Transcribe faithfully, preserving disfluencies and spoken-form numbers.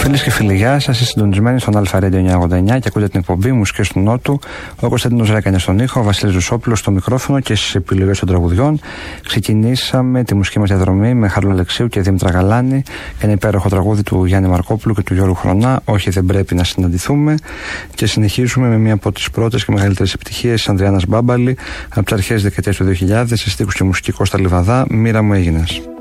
Φίλες και φίλοι, γεια σας. Είστε συντονισμένοι στον Αλφα Radio εννιακόσια ογδόντα εννιά και ακούτε την εκπομπή Μουσικές του Νότου. Ο Κωνσταντίνος Ρέκανης στον ήχο, ο Βασίλης Ρουσόπουλος στο μικρόφωνο και στις επιλογές των τραγουδιών. Ξεκινήσαμε τη μουσική μας διαδρομή με Χαρούλα Αλεξίου και Δήμητρα Γαλάνη, ένα υπέροχο τραγούδι του Γιάννη Μαρκόπουλου και του Γιώργου Χρονά, Όχι δεν πρέπει να συναντηθούμε. Και συνεχίζουμε με μία από τις πρώτες και μεγαλύτερες επιτυχίες της Ανδριάννας Μπάμπαλη από τις αρχές της δεκαετίας του δύο χιλιάδες, σε στίχους και μουσική Κώστα Λιβαδά, Μοίρα μου έγινες.